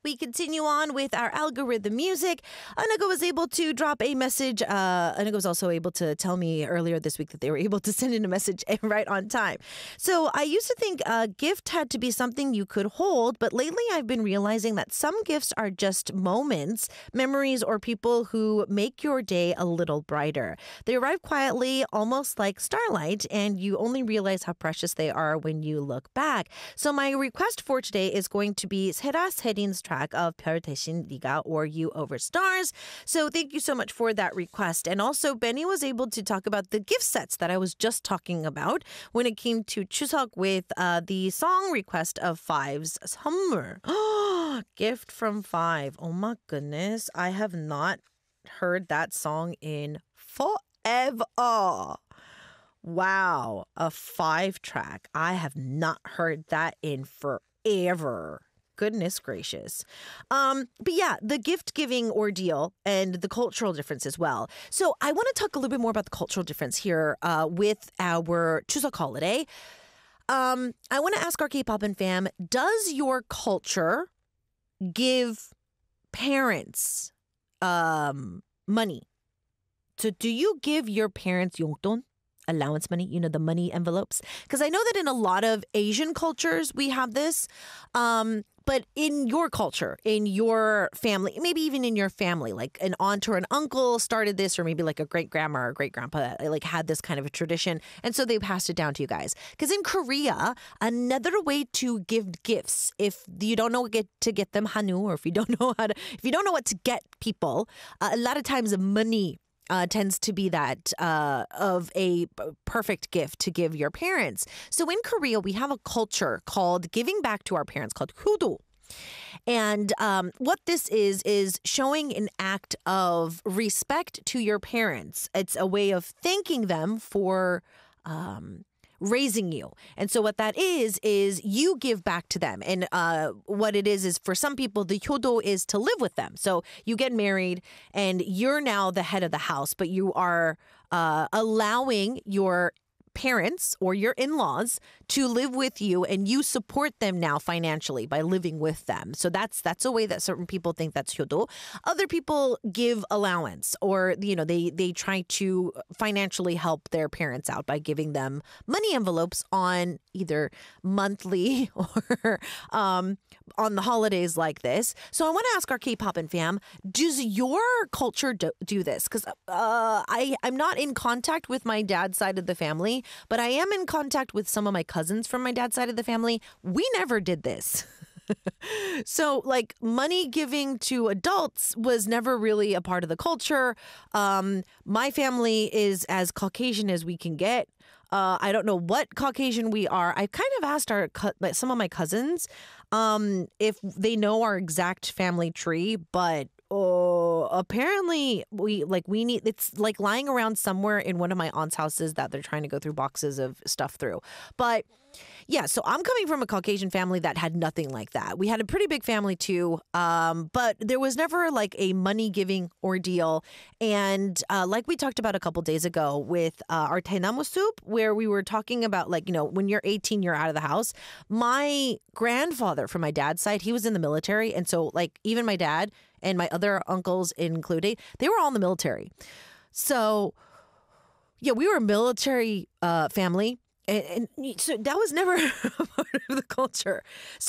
We continue on with our algorithm music. Anuga was able to drop a message. Anuga was also able to tell me earlier this week that they were able to send in a message right on time. So I used to think a gift had to be something you could hold, but lately I've been realizing that some gifts are just moments, memories, or people who make your day a little brighter. They arrive quietly, almost like starlight, and you only realize how precious they are when you look back. So my request for today is going to be 세라 세린's track of 별 대신 네가 or You Over Stars. So thank you so much for that request. And also Benny was able to talk about the gift sets that I was just talking about when it came to Chuseok with the song request of Five's 선물. Gift from Five. Oh my goodness. I have not heard that song in forever. Wow. A Five track. I have not heard that in forever. Goodness gracious. But yeah, the gift giving ordeal and the cultural difference as well. So I want to talk a little bit more about the cultural difference here with our Chuseok holiday. I want to ask our K-pop and fam, does your culture give parents money? So do you give your parents 용돈? Allowance money, you know, the money envelopes? Because I know that in a lot of Asian cultures, we have this. But in your culture, in your family, maybe even in your family, like an aunt or an uncle started this, or maybe like a great grandma or great grandpa like had this kind of a tradition. And so they passed it down to you guys. Because in Korea, another way to give gifts, if you don't know to get them hannu, or if you don't know what to get people, a lot of times money tends to be that of a perfect gift to give your parents. So in Korea, we have a culture called giving back to our parents called hudo. And what this is showing an act of respect to your parents. It's a way of thanking them for raising you. And so what that is you give back to them. And what it is for some people, the hyodo is to live with them. So you get married and you're now the head of the house, but you are allowing your parents or your in-laws to live with you, and you support them now financially by living with them. So that's a way that certain people think that's hyodo. Other people give allowance, or they try to financially help their parents out by giving them money envelopes on either monthly or on the holidays like this. So I want to ask our K-pop and fam, does your culture do this? Because I'm not in contact with my dad's side of the family, but I am in contact with some of my cousins from my dad's side of the family. We never did this. So like money giving to adults was never really a part of the culture. My family is as Caucasian as we can get. I don't know what Caucasian we are. I kind of asked some of my cousins if they know our exact family tree, but apparently we need, it's like lying around somewhere in one of my aunt's houses that they're trying to go through boxes of stuff through. But yeah, so I'm coming from a Caucasian family that had nothing like that. We had a pretty big family too, but there was never like a money giving ordeal. And like we talked about a couple days ago with our tainamu soup, where we were talking about when you're 18, you're out of the house. My grandfather from my dad's side, he was in the military. And so like even my dad and my other uncles included, they were all in the military. So yeah, we were a military family. And so that was never a part of the culture. So